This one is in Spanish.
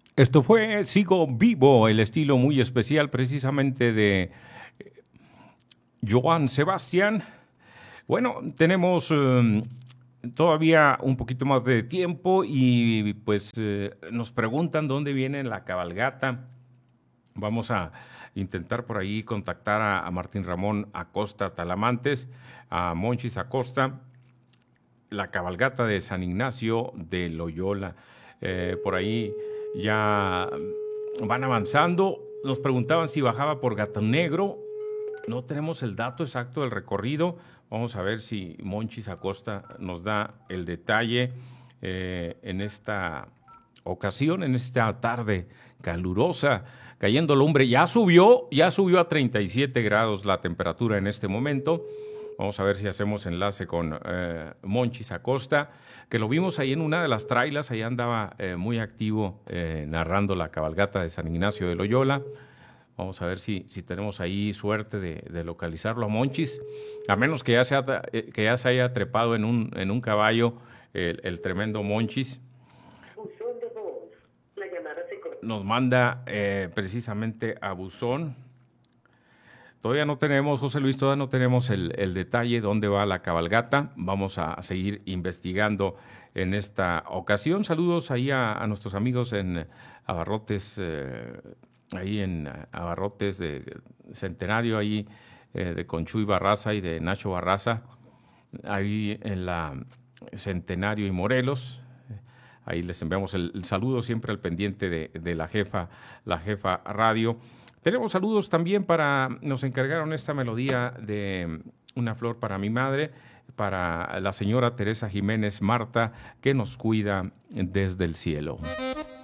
Esto fue Sigo Vivo, el estilo muy especial precisamente de Joan Sebastián. Bueno, tenemos todavía un poquito más de tiempo y pues nos preguntan dónde viene la cabalgata. Vamos a intentar por ahí contactar a Martín Ramón Acosta Talamantes, a Monchis Acosta, la cabalgata de San Ignacio de Loyola. Por ahí ya van avanzando. Nos preguntaban si bajaba por Gato Negro. No tenemos el dato exacto del recorrido. Vamos a ver si Monchis Acosta nos da el detalle en esta ocasión, en esta tarde calurosa, cayendo lumbre. Ya subió a 37 grados la temperatura en este momento. Vamos a ver si hacemos enlace con Monchis Acosta, que lo vimos ahí en una de las trailas. Ahí andaba muy activo narrando la cabalgata de San Ignacio de Loyola. Vamos a ver si tenemos ahí suerte de localizarlo a Monchis, a menos que ya se haya trepado en un caballo el tremendo Monchis. Nos manda precisamente a buzón. Todavía no tenemos, José Luis, todavía no tenemos el detalle dónde va la cabalgata. Vamos a seguir investigando en esta ocasión. Saludos ahí a nuestros amigos en Abarrotes, ahí en Abarrotes de Centenario, ahí de Conchuy Barraza y de Nacho Barraza, ahí en la Centenario y Morelos. Ahí les enviamos el saludo siempre al pendiente de la jefa radio. Tenemos saludos también nos encargaron esta melodía de Una flor para mi madre, para la señora Teresa Jiménez Marta, que nos cuida desde el cielo.